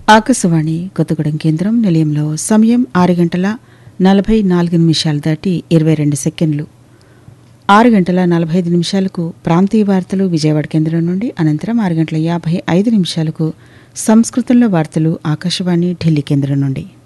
ఆకాశవాణి కొత్తగూడెం కేంద్రం నిలయంలో సమయం 6:44 దాటి 22 సెకండ్లు. 6:45 ప్రాంతీయ వార్తలు విజయవాడ కేంద్రం నుండి, అనంతరం 6:55 సంస్కృతంలో వార్తలు ఆకాశవాణి ఢిల్లీ కేంద్రం నుండి.